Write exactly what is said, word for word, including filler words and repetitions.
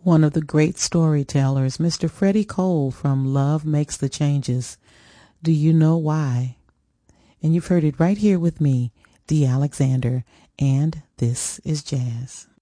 one of the great storytellers, Mister Freddie Cole from Love Makes the Changes. Do you know why? And you've heard it right here with me, Dee Alexander, and this is Jazz.